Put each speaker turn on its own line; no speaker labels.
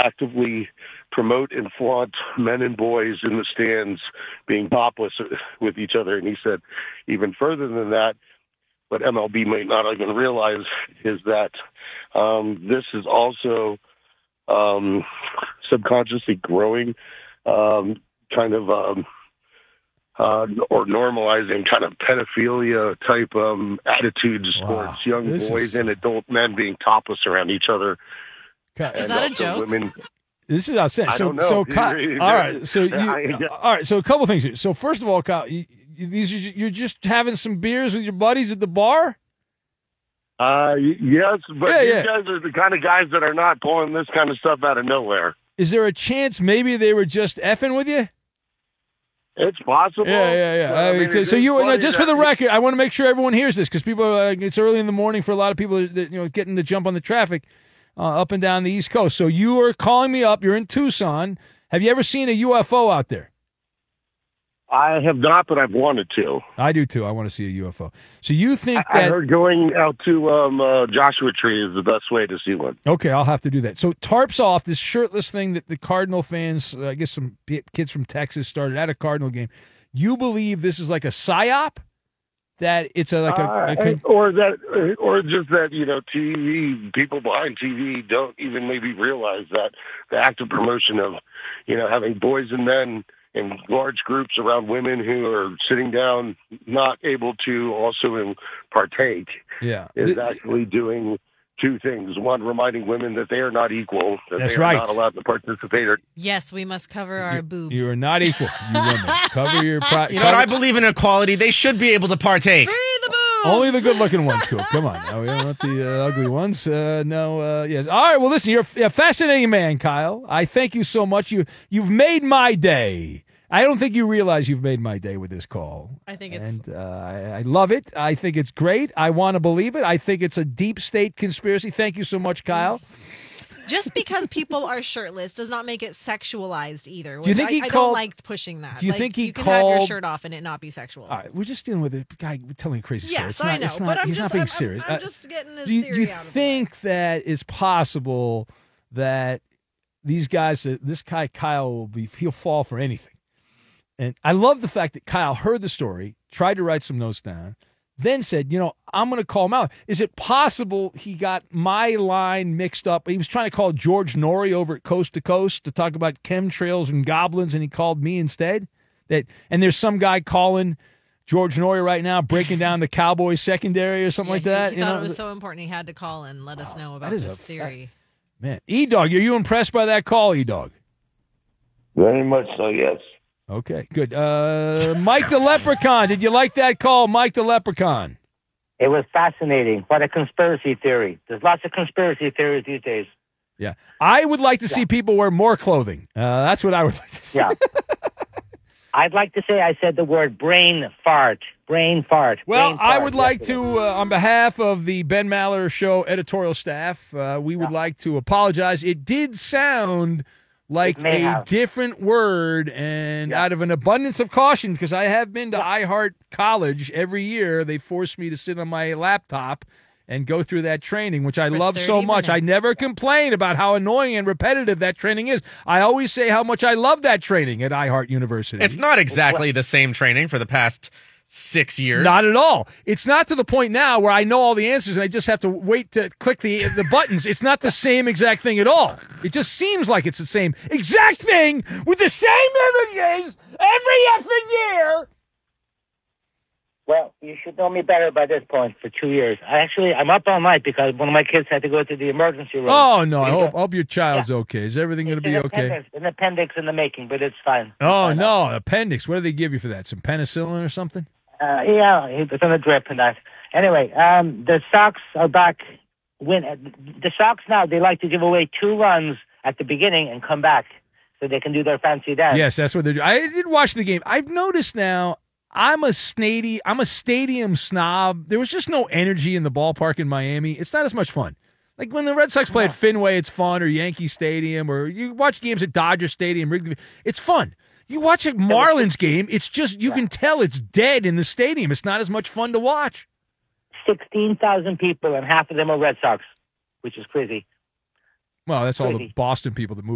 actively promote and flaunt men and boys in the stands being topless with each other. And he said even further than that, what MLB might not even realize is that this is also subconsciously growing or normalizing kind of pedophilia type attitudes towards young boys and adult men being topless around each other.
Is that a joke?
Women.
This is outstanding.
I don't know.
All right. So a couple things here. So first of all, Kyle, you're just having some beers with your buddies at the bar?
Yes, but you guys are the kind of guys that are not pulling this kind of stuff out of nowhere.
Is there a chance maybe they were just effing with you?
It's possible.
Yeah. So just for the record, I want to make sure everyone hears this because people. It's early in the morning for a lot of people. That, getting to jump on the traffic up and down the East Coast. So you are calling me up. You're in Tucson. Have you ever seen a UFO out there?
I have not, but I've wanted to.
I do too. I want to see a UFO. So you think
I heard going out to Joshua Tree is the best way to see one.
Okay, I'll have to do that. So tarps off, this shirtless thing that the Cardinal fans, I guess some kids from Texas started at a Cardinal game. You believe this is like a psyop? That it's or just that TV people behind TV don't even maybe realize that the active promotion of having boys and men in large groups around women who are sitting down, not able to also partake, is actually doing two things. One, reminding women that they are not equal, that That's
they are
right.
not allowed to participate.
Yes, we must cover our boobs.
You are not equal, you women. Cover your
You know what? I believe in equality. They should be able to partake.
Free the boobs!
Only the good-looking ones, Coop. Come on. No, we don't want the ugly ones. Yes. All right, well, listen, you're a fascinating man, Kyle. I thank you so much. You've made my day. I don't think you realize you've made my day with this call.
I think it's...
And I love it. I think it's great. I want to believe it. I think it's a deep state conspiracy. Thank you so much, Kyle.
Just because people are shirtless does not make it sexualized either.
Do you think
I don't like pushing that.
Do you think he
you can
called...
have your shirt off and it not be sexual?
All right, we're just dealing with a guy telling a crazy story.
Yes, I know, but
he's not being serious.
I'm just getting his
theory
out of
Do you think that it's possible that these guys, this guy Kyle, he'll fall for anything? And I love the fact that Kyle heard the story, tried to write some notes down, then said, I'm going to call him out. Is it possible he got my line mixed up? He was trying to call George Norrie over at Coast to Coast to talk about chemtrails and goblins, and he called me instead? And there's some guy calling George Norrie right now, breaking down the Cowboys secondary or something like that?
He thought it was so important he had to call and let us know about this theory.
Man, E-Dog, are you impressed by that call, E-Dog?
Very much so, yes.
Okay, good. Mike the Leprechaun, did you like that call, Mike the Leprechaun?
It was fascinating. What a conspiracy theory. There's lots of conspiracy theories these days.
Yeah. I would like to see people wear more clothing. That's what I would like to see.
Yeah. I'd like to say I said the word brain fart. Brain fart.
Well,
brain fart
I would like to, on behalf of the Ben Maller Show editorial staff, we would like to apologize. It did sound like a different word, and out of an abundance of caution, because I have been to iHeart College every year, they force me to sit on my laptop and go through that training, which I love so much. I never complain about how annoying and repetitive that training is. I always say how much I love that training at iHeart University.
It's not exactly the same training for the past 6 years.
Not at all. It's not to the point now where I know all the answers and I just have to wait to click the buttons. It's not the same exact thing at all. It just seems like it's the same exact thing with the same images every effing year.
Well, you should know me better by this point for 2 years. I'm up all night because one of my kids had to go to the emergency room.
Oh, no. I hope your child's okay. Is everything going to be okay?
An appendix in the making, but it's fine.
Oh, no. Appendix. What do they give you for that? Some penicillin or something?
Yeah, it's on a drip and that. Anyway, the Sox are back. The Sox now, they like to give away 2 runs at the beginning and come back so they can do their fancy dance.
Yes, that's what they're doing. I did watch the game. I've noticed now I'm a stadium snob. There was just no energy in the ballpark in Miami. It's not as much fun. Like when the Red Sox play at Fenway, it's fun, or Yankee Stadium, or you watch games at Dodger Stadium, Wrigley. It's fun. You watch a Marlins game, it's just, you can tell it's dead in the stadium. It's not as much fun to watch.
16,000 people, and half of them are Red Sox, which is crazy.
Well, that's all the Boston people that moved